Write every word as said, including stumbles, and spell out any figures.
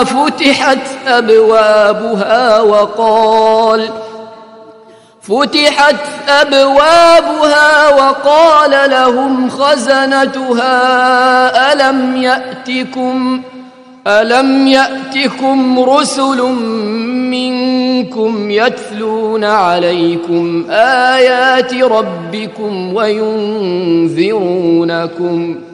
فتحت أبوابها وقال فتحت أبوابها وقال لهم خزنتها ألم يأتكم ألم يأتكم رسل منكم يتلون عليكم آيات ربكم وينذرونكم